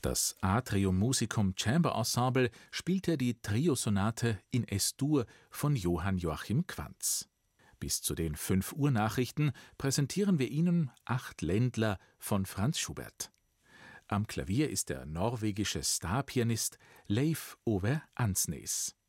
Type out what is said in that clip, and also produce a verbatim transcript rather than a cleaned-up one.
Das Atrium Musicum Chamber Ensemble spielte die Triosonate in Es-Dur von Johann Joachim Quantz. Bis zu den fünf Uhr Nachrichten präsentieren wir Ihnen Acht Ländler von Franz Schubert. Am Klavier ist der norwegische Starpianist Leif Ove Ansnes.